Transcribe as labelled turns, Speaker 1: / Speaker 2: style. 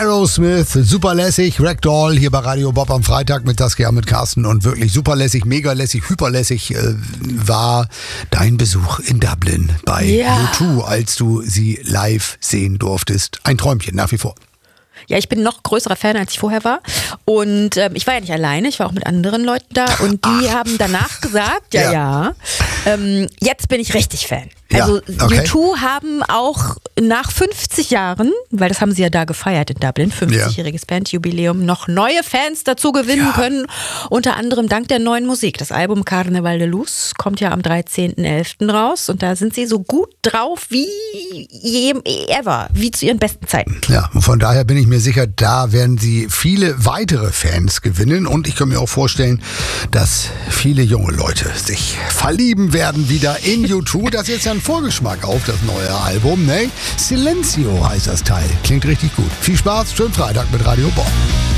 Speaker 1: Aerosmith, super lässig, Ragdoll hier bei Radio Bob am Freitag mit Saskia, mit Carsten und wirklich super lässig, mega lässig, hyperlässig war dein Besuch in Dublin bei U2, als du sie live sehen durftest. Ein Träumchen, nach wie vor.
Speaker 2: Ja, ich bin noch größerer Fan, als ich vorher war. Und ich war ja nicht alleine, ich war auch mit anderen Leuten da. Und die haben danach gesagt, jetzt bin ich richtig Fan. Also U2 haben auch nach 50 Jahren, weil das haben sie ja da gefeiert in Dublin, 50-jähriges Bandjubiläum, noch neue Fans dazu gewinnen können. Unter anderem dank der neuen Musik. Das Album Carnaval de Luz kommt ja am 13.11. raus. Und da sind sie so gut drauf wie ever, wie zu ihren besten Zeiten.
Speaker 1: Ja, und von daher bin ich mir sicher, da werden sie viele weitere Fans gewinnen. Und ich kann mir auch vorstellen, dass viele junge Leute sich verlieben werden wieder in U2. Das ist jetzt ja ein Vorgeschmack auf das neue Album, ne? Silencio heißt das Teil. Klingt richtig gut. Viel Spaß, schönen Freitag mit Radio Bob.